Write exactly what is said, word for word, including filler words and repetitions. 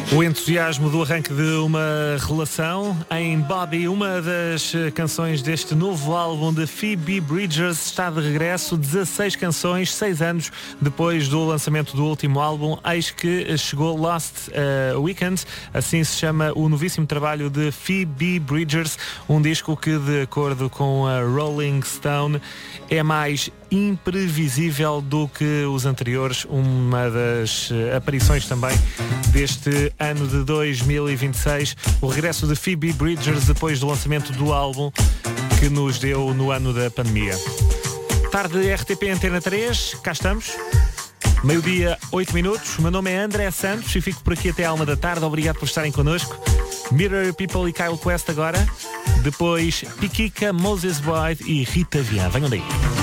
O entusiasmo do arranque de uma relação. Em Bobby, uma das canções deste novo álbum de Phoebe Bridgers, está de regresso. dezasseis canções, seis anos depois do lançamento do último álbum. Eis que chegou Lost uh, Weekend, assim se chama o novíssimo trabalho de Phoebe Bridgers, um disco que, de acordo com a Rolling Stone, é mais imprevisível do que os anteriores, uma das aparições também deste ano de dois mil e vinte e seis, o regresso de Phoebe Bridgers depois do lançamento do álbum que nos deu no ano da pandemia. Tarde R T P Antena três, cá estamos. Meio-dia, oito minutos. O meu nome é André Santos e fico por aqui até à uma da tarde. Obrigado por estarem connosco. Mirror People e Kyle Quest agora. Depois Piquica, Moses Boyd e Rita Vian. Venham daí.